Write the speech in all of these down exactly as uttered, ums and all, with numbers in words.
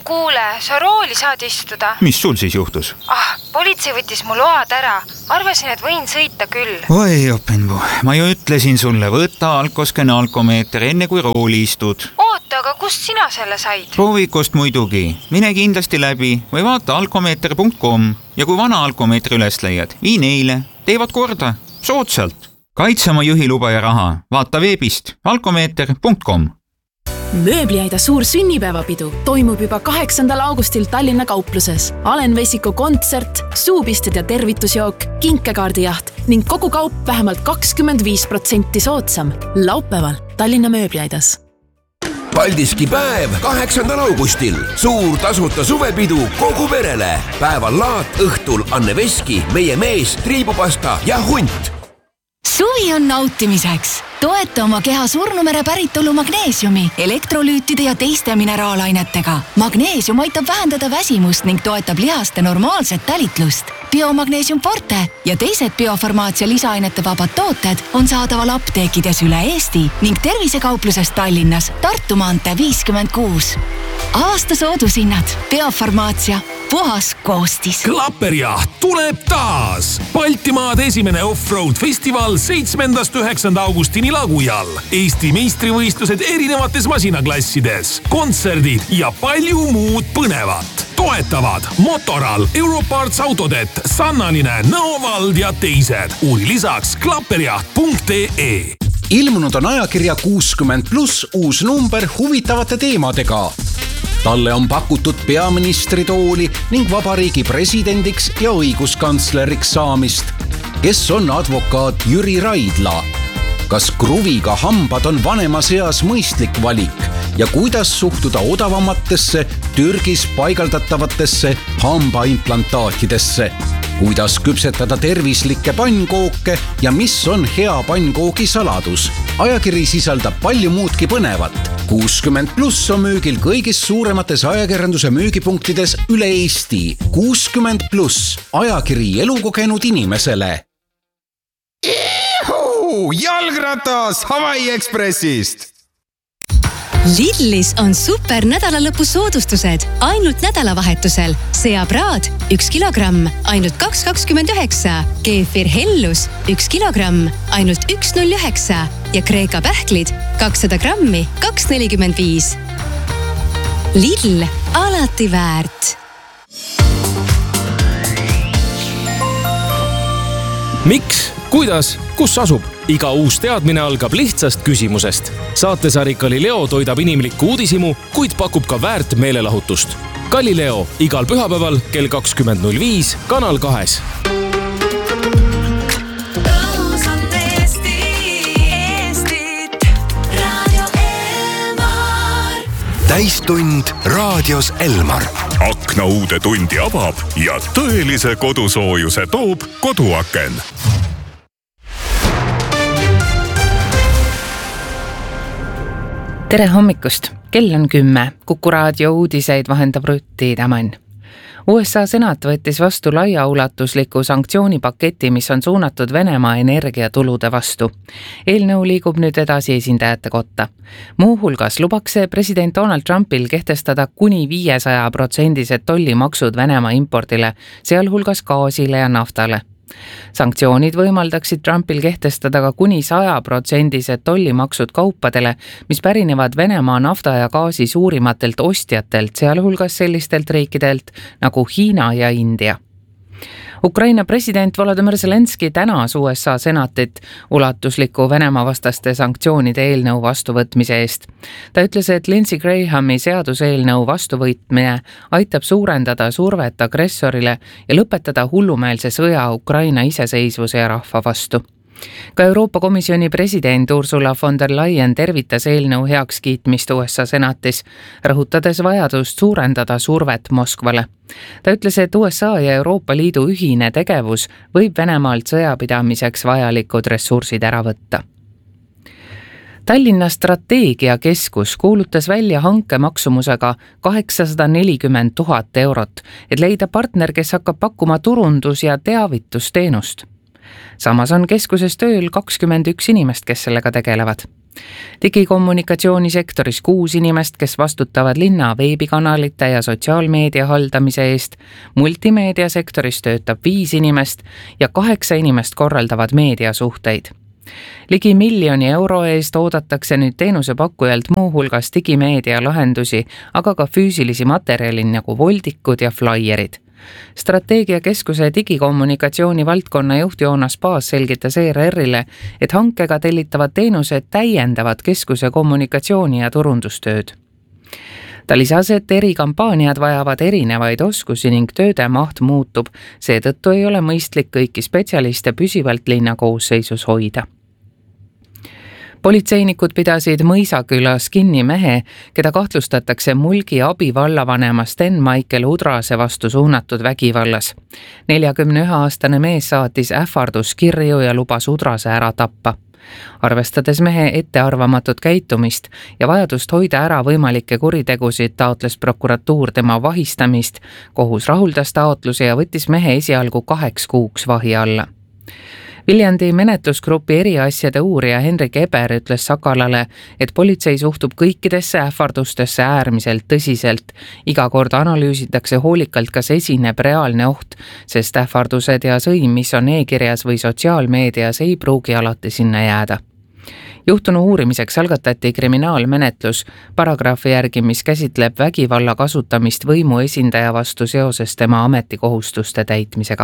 kuule, sa rooli saad istuda. Mis sul siis juhtus? Ah, politsei võttis mu load ära. Arvasin, et võin sõita küll. Oi, Openbu, ma ju ütlesin sulle, võta alkoskene alkomeeter enne kui rooli istud. Oota, aga kust sina selle said? Proovikust muidugi. Mine kindlasti läbi või vaata alkomeeter punkt com ja kui vana alkomeetri üles leiad, vii neile. Teevad korda. Soodsalt. Kaitse oma juhiluba ja raha. Vaata veebist alkomeeter punkt com. Mööbliaida suur sünnipäevapidu toimub juba kaheksandal augustil Tallinna kaupluses. Alen Vesiku kontsert, suupisted ja tervitusjook, kinkekaardijaht ning kogu kaup vähemalt kakskümmend viis protsenti soodsam. Laupäeval Tallinna mööbliaidas. Paldiski päev kaheksandal augustil. Suur tasuta suvepidu kogu perele. Päeval laat, õhtul Anne Veski, meie mees, triibupasta ja hunt. Suvi on nautimiseks. Toeta oma keha surnumere päritolu magneesiumi, elektrolüütide ja teiste mineraalainetega. Magneesium aitab vähendada väsimust ning toetab lihaste normaalset tälitlust. Biomagneesium Forte ja teised biofarmaatsia lisaainete vabad tooted on saadaval apteekides üle Eesti ning tervisekaupluses Tallinnas Tartu maantee viiskümmend kuus. Aasta soodushinnad. Biofarmaatsia. Puhas koostis. Klapperjaht tuleb taas! Baltimaade esimene off-road festival seitsmendast üheksanda augustini Lagujal. Eesti meistrivõistlused erinevates masinaklassides, kontserdid ja palju muud põnevat. Toetavad Motoral, Europarts Autodet, Sannaline, Nõovald ja teised. Uuri lisaks klapperjaht punkt ee. Ilmunud on ajakirja kuuskümmend pluss uus number huvitavate teemadega. Talle on pakutud peaministri tooli ning vabariigi presidendiks ja õiguskantsleriks saamist. Kes on advokaat Jüri Raidla? Kas kruviga hambad on vanemas eas mõistlik valik ja kuidas suhtuda odavamatesse Türgis paigaldatavatesse hambaimplantaatidesse? Kuidas küpsetada tervislikke pannkooke ja mis on hea pannkoogi saladus? Ajakiri sisaldab palju muudki põnevat. kuuskümmend pluss on müügil kõigis suuremates ajakirjanduse müügipunktides üle Eesti. kuuskümmend pluss, ajakiri elukogenud inimesele. Ihu, jalgratas Hawaii Expressist! Lidlis on super nädalalõpu soodustused ainult nädalavahetusel. Seapraad üks kilogramm ainult kaks kakskümmend üheksa, keefir hellus üks kilogramm ainult üks null üheksa ja Kreeka pähklid kakssada grammi kaks nelikümmend viis. Lidl, alati väärt. Miks? Kuidas? Kus asub? Iga uus teadmine algab lihtsast küsimusest. Saatesari Galileo toidab inimlikku uudisimu, kuid pakub ka väärt meelelahutust. Galileo igal pühapäeval kell kakskümmend null viis Kanal kahes. Täistund raadios Elmar. Akna uude tundi avab ja tõelise kodusoojuse toob koduaken. Tere hommikust! Kell on kümme. Kuku raadio uudiseid vahendab Rutti Tamann. U S A senat võttis vastu laiaulatusliku sanktsioonipaketi, mis on suunatud Venemaa energiatulude vastu. Eelnõu liigub nüüd edasi esindajate kotta. Muu hulgas lubaks see president Donald Trumpil kehtestada kuni viiesaja protsendised tollimaksud Venemaa impordile, sealhulgas gaasile ja naftale. Sanktsioonid võimaldaksid Trumpil kehtestada ka kuni saja protsendised tollimaksud kaupadele, mis pärinevad Venemaa nafta ja gaasi suurimatelt ostjatelt, sealhulgas sellistelt riikidelt nagu Hiina ja India. Ukraina president Volodymyr Zelenski tänas U S A senatit ulatusliku Venemaa vastaste sanktsioonide eelnõu vastuvõtmise eest. Ta ütles, et Lindsey Grahami seaduseelnõu vastuvõtmine aitab suurendada survet agressorile ja lõpetada hullumeelse sõja Ukraina iseseisvuse ja rahva vastu. Ka Euroopa Komisjoni president Ursula von der Leyen tervitas eelnõu heakskiitmist U S A senatis, rõhutades vajadust suurendada survet Moskvale. Ta ütles, et U S A ja Euroopa Liidu ühine tegevus võib Venemaalt sõjapidamiseks vajalikud ressursid ära võtta. Tallinna strateegiakeskus kuulutas välja hanke maksumusega kaheksasada nelikümmend tuhat eurot, et leida partner, kes hakkab pakkuma turundus- ja teavitusteenust. Samas on keskuses tööl kakskümmend üks inimest, kes sellega tegelevad. Digikommunikatsioonisektoris kuus inimest, kes vastutavad linna veebikanalite ja sotsiaalmeedia haldamise eest, multimeediasektoris töötab viis inimest ja kaheksa inimest korraldavad meediasuhteid. Ligi miljoni euro eest oodatakse nüüd teenusepakkujalt muu hulgas digimeedia lahendusi, aga ka füüsilisi materjali nagu voldikud ja flaierid. Strateegiakeskuse digikommunikatsiooni valdkonna juht Joonas Paas selgitas E R R-ile, et hankega tellitavad teenused täiendavad keskuse kommunikatsiooni ja turundustööd. Ta lisas, et eri kampaaniad vajavad erinevaid oskusi ning tööde maht muutub, seetõttu ei ole mõistlik kõiki spetsialiste püsivalt linna koosseisus hoida. Politseinikud pidasid Mõisakülas kinni mehe, keda kahtlustatakse Mulgi abivallavanema Sten Michael Udrase vastu suunatud vägivallas. neljakümne ühe aastane mees saatis ähvarduskirju ja lubas Udrase ära tappa. Arvestades mehe ettearvamatut käitumist ja vajadust hoida ära võimalikke kuritegusid, taotles prokuratuur tema vahistamist, kohus rahuldas taotluse ja võttis mehe esialgu kaheks kuuks vahi alla. Viljandi menetlusgrupi eriasjade uurija Henrik Eber ütles Sakalale, et politsei suhtub kõikidesse ähvardustesse äärmiselt tõsiselt. Iga kord analüüsitakse hoolikalt, kas esineb reaalne oht, sest ähvardused ja sõim, mis on e-kirjas või sotsiaalmeedias, ei pruugi alati sinna jääda. Juhtunu uurimiseks algatati kriminaalmenetlus paragrahvi järgi, mis käsitleb vägivalla kasutamist võimu esindaja vastu seoses tema ametikohustuste täitmisega.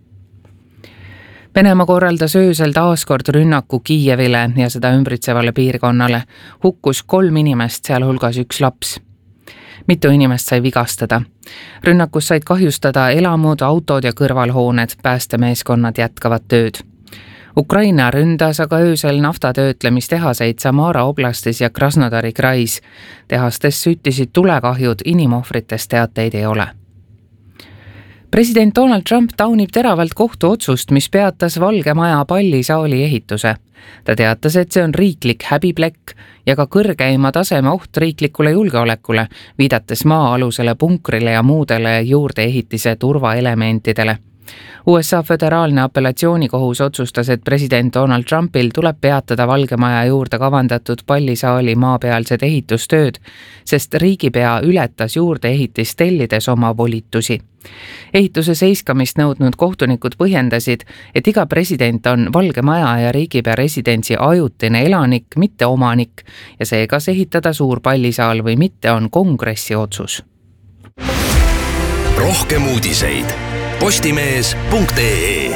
Venemaa korraldas öösel taaskord rünnaku Kiievile ja seda ümbritsevale piirkonnale. Hukkus kolm inimest, sealhulgas üks laps. Mitu inimest sai vigastada. Rünnakus said kahjustada elamud, autod ja kõrvalhooned, päästemeeskonnad jätkavad tööd. Ukraina ründas aga öösel naftatöötlemistehaseid Samara oblastis ja Krasnodari krais. Tehastes süttisid tulekahjud, inimohvritest teateid ei ole. President Donald Trump taunib teravalt kohtuotsust, mis peatas Valge Maja pallisaali ehituse. Ta teatas, et see on riiklik häbiplekk ja ka kõrgeima taseme oht riiklikule julgeolekule, viidates maa-alusele punkrile ja muudele juurdeehitise turvaelementidele. U S A föderaalne apellatsioonikohus otsustas, et president Donald Trumpil tuleb peatada Valge Maja juurde kavandatud pallisaali maapealsed ehitustööd, sest riigipea ületas juurdeehitist tellides oma volitusi. Ehituse seiskamist nõudnud kohtunikud põhjendasid, et iga president on Valge Maja ja riigipea residentsi ajutine elanik, mitte omanik, ja see, kas ehitada suur pallisaal või mitte, on kongressi otsus. Rohkem uudiseid postimees punkt ee.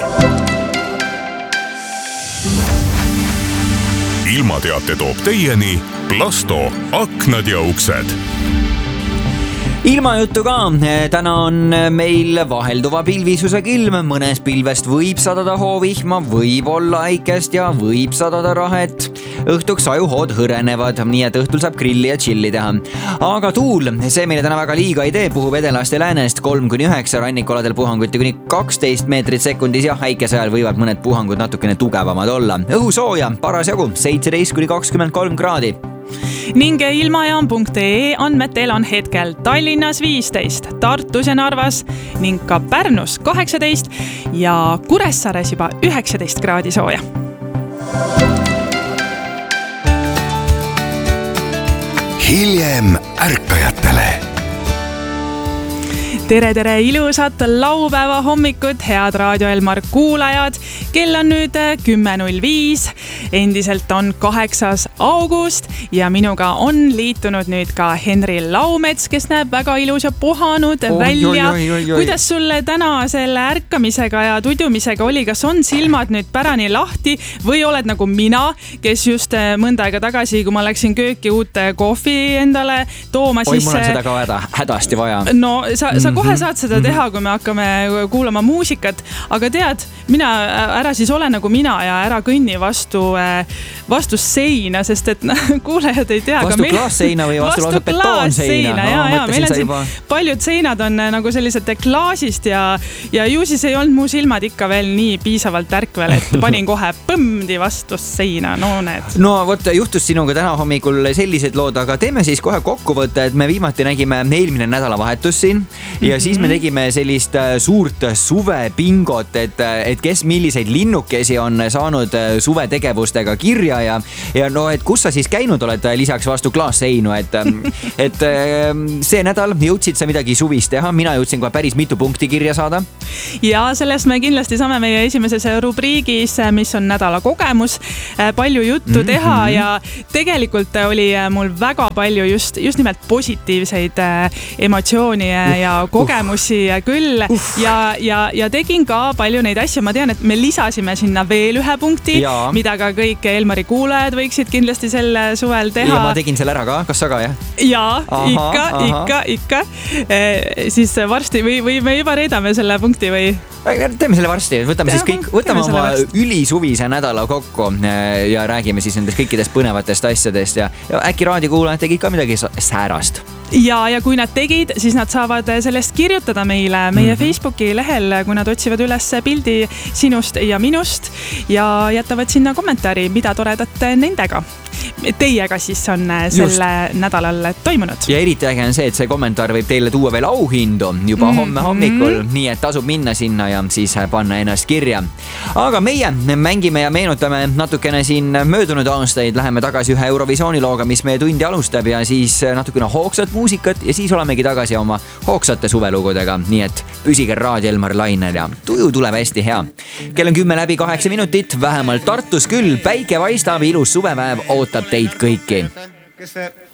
Ilmateate toob teieni Plasto aknad ja uksed. Ilmajuttu ka. Täna on meil vahelduva pilvisusega ilm. Mõnes pilvest võib sadada hoovihma, võib olla äikest ja võib sadada rahet. Õhtuks ajuhood hõrenevad, nii et õhtul saab grilli ja chilli teha. Aga tuul, see meile täna väga liiga ei tee, puhub edelast ja läänest kolm kuni üheksa, rannikualadel puhanguti kuni kaksteist meetrit sekundis ja häikese ajal võivad mõned puhangud natukene tugevamad olla. Õhusooja parasjagu seitseteist kuni kakskümmend kolm kraadi. Ning ilmajaam punkt ee andmetel on hetkel Tallinnas viisteist, Tartus ja Narvas ning ka Pärnus kaheksateist ja Kuressaares juba üheksateist kraadi sooja. Hiljem ärkajatele. Tere, tere, ilusat laupäeva hommikut, head Raadio Elmar kuulajad. Kell on nüüd kümme null viis, endiselt on kaheksas august ja minuga on liitunud nüüd ka Henri Laumets, kes näeb väga ilus ja puhanud oh, välja. Oi, oi, oi, oi. Kuidas sulle täna selle ärkamisega ja tudumisega oli? Kas on silmad nüüd pärani lahti või oled nagu mina, kes just mõnda aega tagasi, kui ma läksin kööki uut kohvi endale tooma, oi, siis... mul on seda ka häda, hädasti vaja. No, sa, sa kohe saad seda teha, kui me hakkame kuulama muusikat, aga tead, mina ära siis ole nagu mina ja ära kõnni vastu, vastu seina, sest et kuulajad ei tea. Vastu meil... klaasseina või vastu, vastu betoonseina. Ja, ja, meil on siin juba... paljud seinad on nagu sellised klaasist ja, ja ju siis ei olnud mu silmad ikka veel nii piisavalt ärkvel, et panin kohe põmdi vastu seina. No, need. no vot, juhtus sinuga täna hommikul sellised lood, aga teeme siis kohe kokkuvõtte, et me viimati nägime eelmine nädalavahetus siin ja siis me tegime sellist suurt suvepingot, et, et kes milliseid linnukesi on saanud suvetegevustega kirja ja, ja no, et kus sa siis käinud oled lisaks vastu klaasseinu, et, et see nädal jõudsid sa midagi suvist teha, mina jõudsin kohe päris mitu punkti kirja saada. Ja sellest me kindlasti saame meie esimeses rubriigis, mis on nädala kogemus, palju juttu mm-hmm. teha ja tegelikult oli mul väga palju just, just nimelt positiivseid emotsiooni uh, ja kogemusi uh, küll uh. ja, ja, ja tegin ka palju neid asju, ma tean, et me lisasime sinna veel ühe punkti, ja. mida ka kõik Elmari kuulajad võiksid kindlasti sel suvel teha. Ja ma tegin selle ära ka, kas sa ka, jah? Ja, aha, ikka, aha. ikka, ikka. E, siis varsti või, või me juba reedame selle punkti või? Teeme selle varsti, võtame ja, siis kõik, võtame oma ülisuvise nädala kokku ja räägime siis nendest kõikidest põnevatest asjadest ja, ja äkki raadiokuulajad tegid ka midagi säärast. Ja, ja kui nad tegid, siis nad saavad sellest kirjutada meile meie mm-hmm. Facebooki lehel, kui nad otsivad üles pildi sinust ja minust ja jätavad sinna kommentaari, mida toredat nendega. Teiega siis on selle Just. nädalal toimunud. Ja eriti äge on see, et see kommentaar võib teile tuua veel auhindu juba mm-hmm. homme hommikul, nii et tasub minna sinna ja siis panna ennast kirja. Aga meie mängime ja meenutame natukene siin möödunud aastaid, läheme tagasi ühe Eurovisiooni looga, mis meie tundi alustab ja siis natukene hoogsat muusikat ja siis olemegi tagasi oma hoogsate suvelugudega, nii et püsige Raadio Elmar lainel ja tuju tuleb hästi hea. Kell on kümme läbi kaheksa minutit, vähemalt Tartus küll, päike paistab, ilus suvepäev ootab teid kõiki.